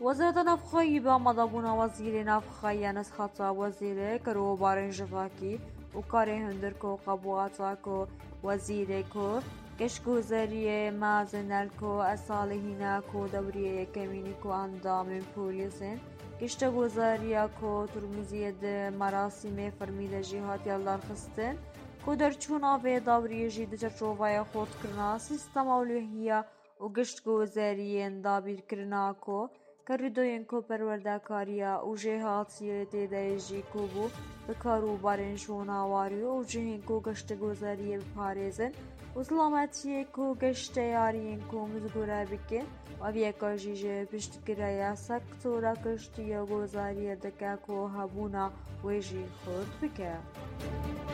وزارت نفخایی با مدابون وزیر نفخایی نسخة وزیر کرو بارن جواکی و کاری هندر کو قبواتا کو وزیر کو کشگوزاری مازنل کو اصالحینا کو دوریه کمینی کو اندام پولیسین کشتگوزاریا کو ترمزید مراسم فرمیده جهات یالدار خستن کو در چون آوه دوریه جید چرچووای خود کرنا سیستم اولوهیا و کشتگوزاری دابیر کرنا کو کردوین کو پروردگاریا و جهاتیه تدایجی کو بو بکارو بارن شوناواری و جهین کو کشتگوزاری بپارزن و سلامتیه کو کشتیارین کو مزگورا بکن و بیکا جیجه پشتگریا سکتورا کشتیا گوزاری دکا کو هبونا ویجی خود بکن